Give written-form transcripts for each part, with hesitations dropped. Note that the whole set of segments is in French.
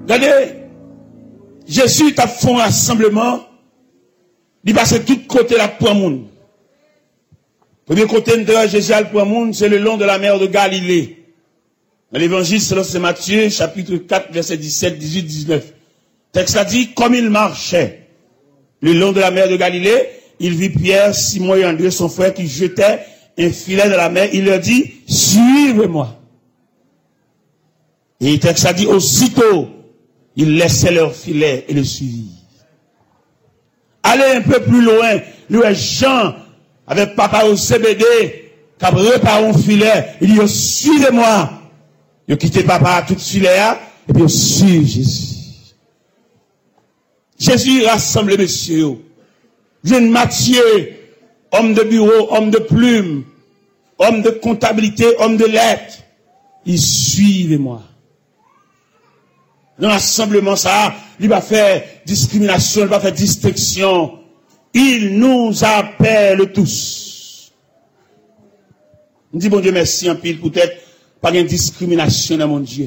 Regardez, Jésus t'a fait un rassemblement, il passe de tous côtés là pour le monde. Premier côté de Jésus pour le monde, c'est le long de la mer de Galilée. Dans l'évangile, c'est Matthieu, chapitre 4, verset 17, 18, 19. Le texte a dit, comme il marchait le long de la mer de Galilée, il vit Pierre, Simon et André, son frère, qui jetaient un filet dans la mer. Il leur dit, suivez-moi. Et le texte a dit, aussitôt, ils laissaient leur filet et le suivirent. Allez un peu plus loin, le Jean, avec papa au CBD, qui a préparé un filet, il dit, suivez-moi. Il a quitté papa à tout filet, et puis il suit Jésus. Jésus rassemble messieurs. Jeune Matthieu, homme de bureau, homme de plume, homme de comptabilité, homme de lettres. Ils suivent moi. Dans l'assemblement, ça, il va faire discrimination, il va faire distinction. Il nous appelle tous. On dit, bon Dieu, merci en pile, peut-être, pas de discrimination dans mon Dieu.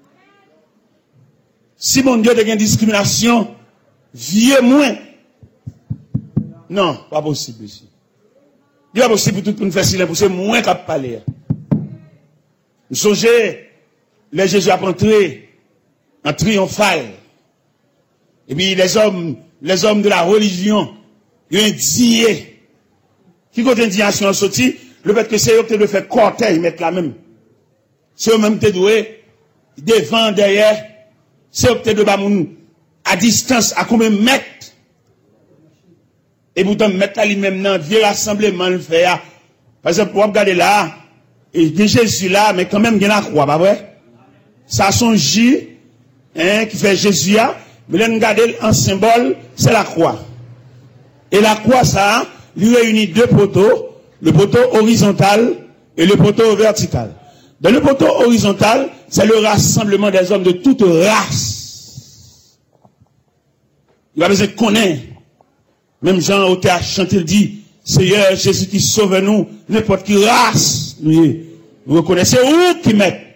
Si mon Dieu a une discrimination, vieux moins. Non, pas possible ici. Il n'est pas possible pour tout le monde faire silence, pour c'est moins qu'à parler. Vous songez, les Jésus a entré en triomphal. Et puis les hommes de la religion, ils ont indigné. Qui côté indignation sorti? Le fait que c'est eux qui doivent faire cortège, mettre la même. C'est eux-mêmes qui doivent devant, derrière. C'est eux qui doivent à distance, à combien de mètres? Et pourtant, mettre là lui-même dans vieux rassemblement, le fait. Par exemple, pour regarder là, et il y a Jésus là, mais quand même, il y a la croix, pas vrai? Ça son J, qui fait Jésus là, mais là, regardez, en symbole, c'est la croix. Et la croix, ça, lui réunit deux poteaux, le poteau horizontal et le poteau vertical. Dans le poteau horizontal, c'est le rassemblement des hommes de toute race. Il va besoin de connaître. Même Jean au théâtre chante, il dit, Seigneur Jésus qui sauve nous, n'importe qui race, nous reconnaissez où qui met.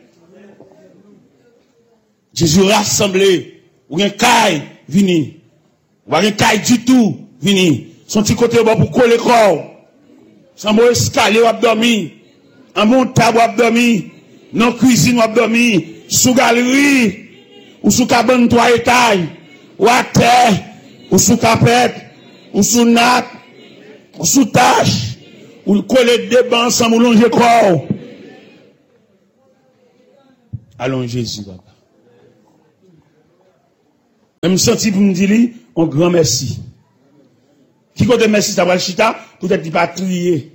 Jésus rassemblé, ou un caille, vini. Ou un caille du tout, vini. Son petit côté pour coller le corps. Sans bon escalier ou abdomen. En bon table ou abdomen. Non cuisine ou abdomen. Sous galerie. Ou sous cabane 3 étages. Ou à terre. Ou sous capette. Ou sous natte. Ou sous tâche. Ou coller des bancs sans moulonger le corps. Allons Jésus, papa. Même senti pour me dire, un grand merci. Qui côté merci, ça va le chita, peut-être qu'il va trier.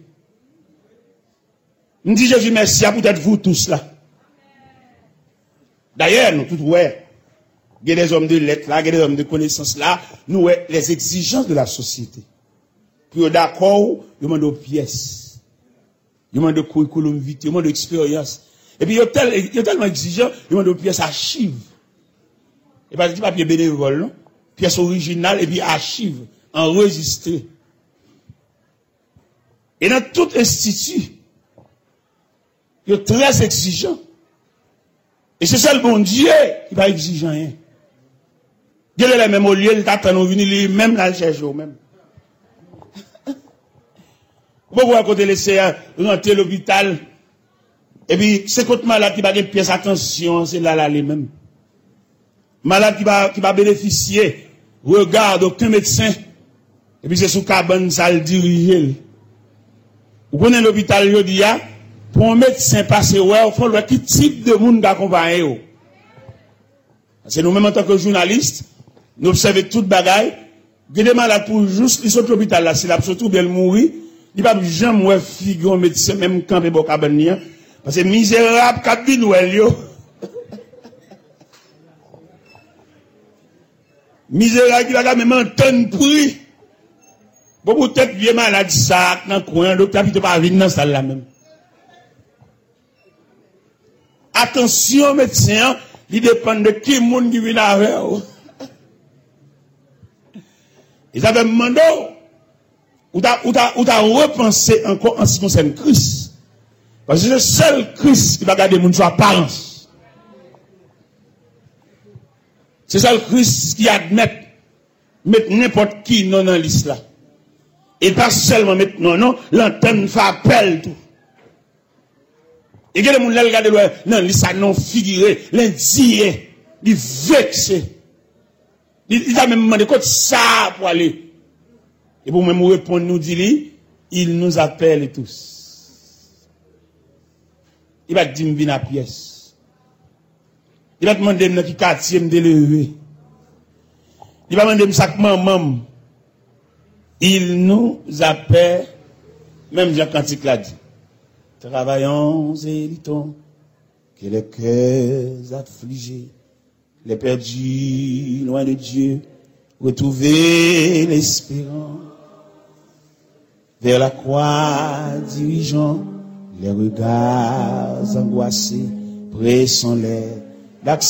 Me dit Jésus merci, peut-être vous tous là. D'ailleurs, nous tous, ouais, il y a des hommes de lettres là, il y a des hommes de connaissances là, nous, ouais, les exigences de la société. Puis, d'accord, il demande aux pièces. Il demande de curriculum vitae, il demande d'expérience. Et puis, il y a tellement exigeant, il demande aux pièces archives. Et pas du papier bénévole, non? Pièce originale et puis archive, enregistrée. Et dans tout institut, il est très exigeant. Et c'est ça le bon Dieu qui va exiger rien. Dieu est le même au lieu, il t'attend nous venir lui-même là le chercher au même. Pourquoi à côté laisser rentrer l'hôpital? Et puis, c'est contre malade qui va des pièces attention, c'est là les mêmes. Malade qui va bénéficier, regarde aucun médecin, et puis c'est sous cabane, ça le dirige. Vous connaissez l'hôpital, je dis, pour un médecin passer, ouais, il faut voir quel type de monde d'accompagner. C'est nous-mêmes en tant que journalistes, nous observons toute bagaille, il y a des malades pour juste, ils sont à l'hôpital là, s'il a surtout bien mourir, il va jamais figurer un médecin, même quand il est au cabane, parce que misérable, cabine ou elle, yo. Misérable qui va même entendre prix. Bon, peut-être vieux malade ça, dans le coin, docteur, il ne peut pas venir dans la salle là même. Attention, médecin, il dépend de qui monde qui vient avec vous. Ils avaient demandé, ou t'as repensé encore en ce qui concerne Christ. Parce que c'est le seul Christ qui va garder mon apparence. C'est ça le Christ qui admet mettre n'importe qui non dans liste là. Et pas seulement mettre non, l'antenne fait appel tout. Et que les gens regardent non, liste ça non figuré, l'indié, il vexé. Il a même demandé quoi ça pour aller. Et pour même répondre, nous dit, il nous appelle tous. Il va dire, viens à pièce. Il va demander, qui quartier me délever. Il va demander, ça que maman. Il nous appelle, même Jean Cantique l'a dit. Travaillons et luttons, que les cœurs affligés, les perdus loin de Dieu, retrouver l'espérance. Vers la croix dirigeant les regards angoissés, pressons-les d'accès.